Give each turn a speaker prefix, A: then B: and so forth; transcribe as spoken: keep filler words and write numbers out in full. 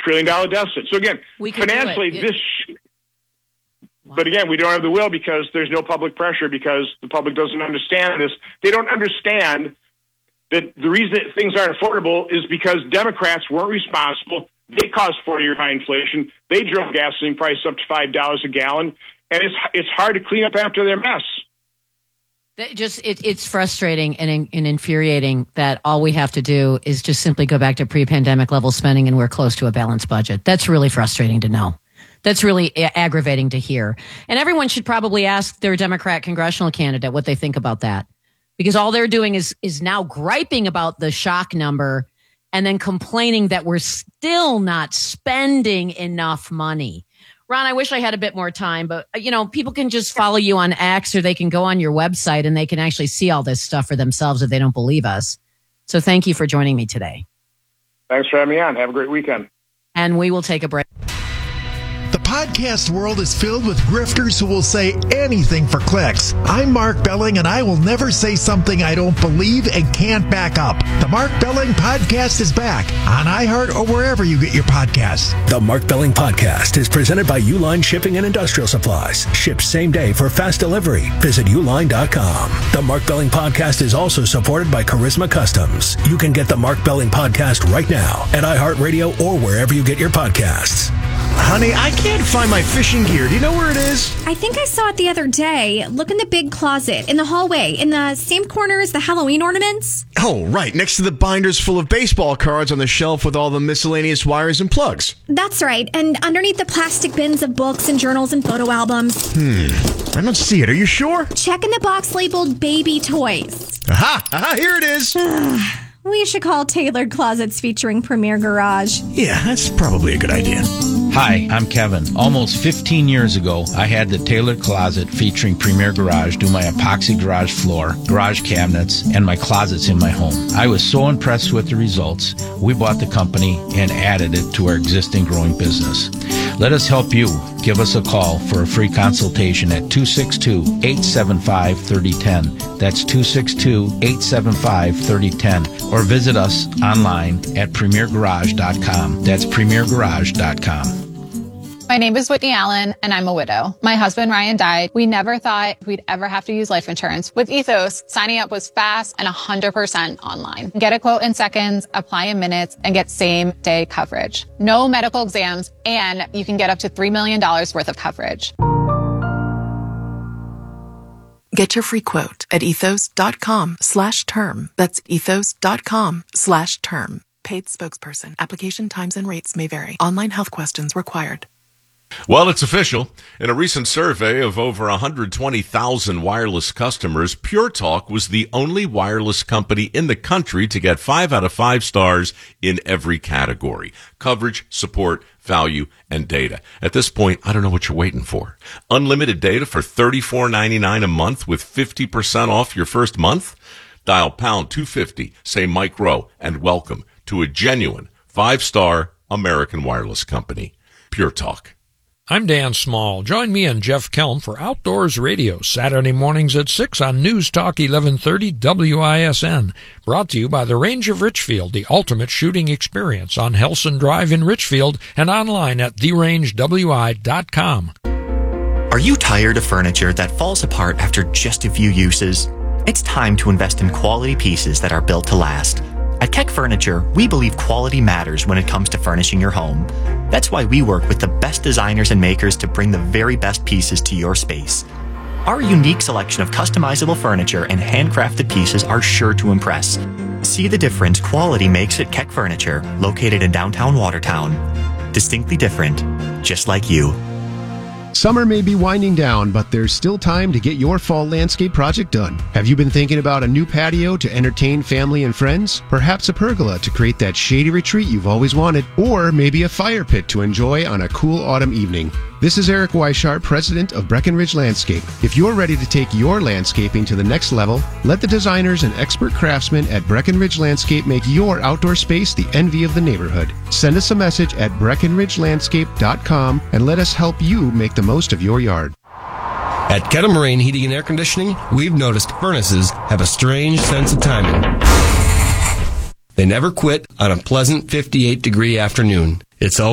A: trillion dollars deficit. So again, financially,
B: it.
A: this, wow. But again, we don't have the will because there's no public pressure because the public doesn't understand this. They don't understand that the reason that things aren't affordable is because Democrats weren't responsible. They caused forty-year high inflation. They drove gasoline price up to five dollars a gallon. And it's it's hard to clean up after their mess.
B: That just it, it's frustrating and, and infuriating that all we have to do is just simply go back to pre-pandemic level spending and we're close to a balanced budget. That's really frustrating to know. That's really a- aggravating to hear. And everyone should probably ask their Democrat congressional candidate what they think about that. Because all they're doing is is now griping about the shock number and then complaining that we're still not spending enough money. Ron, I wish I had a bit more time, but, you know, people can just follow you on X or they can go on your website and they can actually see all this stuff for themselves if they don't believe us. So thank you for joining me today.
A: Thanks for having me on. Have a great weekend.
B: And we will take a break.
C: The podcast world is filled with grifters who will say anything for clicks. I'm Mark Belling, and I will never say something I don't believe and can't back up. The Mark Belling Podcast is back on iHeart or wherever you get your podcasts.
D: The Mark Belling Podcast is presented by Uline Shipping and Industrial Supplies. Shipped same day for fast delivery. Visit uline dot com. The Mark Belling Podcast is also supported by Charisma Customs. You can get the Mark Belling Podcast right now at iHeartRadio or wherever you get your podcasts.
E: Honey, I can't find my fishing gear. Do you know where it is?
F: I think I saw it the other day. Look in the big closet, in the hallway, in the same corner as the Halloween ornaments.
E: Oh, right. Next to the binders full of baseball cards on the shelf with all the miscellaneous wires and plugs.
F: That's right. And underneath the plastic bins of books and journals and photo albums.
E: Hmm. I don't see it. Are you sure?
F: Check in the box labeled baby toys.
E: Aha! Aha! Here it is.
F: We should call Tailored Closets featuring Premier Garage.
E: Yeah, that's probably a good idea.
G: Hi, I'm Kevin. Almost fifteen years ago, I had the Tailored Closet featuring Premier Garage do my epoxy garage floor, garage cabinets, and my closets in my home. I was so impressed with the results, we bought the company and added it to our existing growing business. Let us help you. Give us a call for a free consultation at two six two, eight seven five, three zero one zero. That's two six two, eight seven five, three zero one zero. Or visit us online at premier garage dot com. That's premier garage dot com.
H: My name is Whitney Allen, and I'm a widow. My husband, Ryan, died. We never thought we'd ever have to use life insurance. With Ethos, signing up was fast and one hundred percent online. Get a quote in seconds, apply in minutes, and get same-day coverage. No medical exams, and you can get up to three million dollars worth of coverage.
I: Get your free quote at ethos.com slash term. That's ethos.com slash term. Paid spokesperson. Application times and rates may vary. Online health questions required.
J: Well, it's official. In a recent survey of over one hundred twenty thousand wireless customers, Pure Talk was the only wireless company in the country to get five out of five stars in every category: coverage, support, value, and data. At this point, I don't know what you're waiting for. Unlimited data for thirty-four ninety-nine a month with fifty percent off your first month? Dial pound two fifty, say Mike Rowe, and welcome to a genuine five-star American wireless company. Pure Talk.
K: I'm Dan Small. Join me and Jeff Kelm for Outdoors Radio, Saturday mornings at six on News Talk eleven thirty W I S N. Brought to you by the Range of Richfield, the ultimate shooting experience on Helson Drive in Richfield and online at the range w i dot com.
L: Are you tired of furniture that falls apart after just a few uses? It's time to invest in quality pieces that are built to last. At Keck Furniture, we believe quality matters when it comes to furnishing your home. That's why we work with the best designers and makers to bring the very best pieces to your space. Our unique selection of customizable furniture and handcrafted pieces are sure to impress. See the difference quality makes at Keck Furniture, located in downtown Watertown. Distinctly different, just like you.
M: Summer may be winding down, but there's still time to get your fall landscape project done. Have you been thinking about a new patio to entertain family and friends? Perhaps a pergola to create that shady retreat you've always wanted? Or maybe a fire pit to enjoy on a cool autumn evening? This is Eric Weishart, president of Breckenridge Landscape. If you're ready to take your landscaping to the next level, let the designers and expert craftsmen at Breckenridge Landscape make your outdoor space the envy of the neighborhood. Send us a message at breckenridge landscape dot com and let us help you make the most of your yard.
N: At Kettle Moraine Heating and Air Conditioning, we've noticed furnaces have a strange sense of timing. They never quit on a pleasant fifty-eight degree afternoon. It's always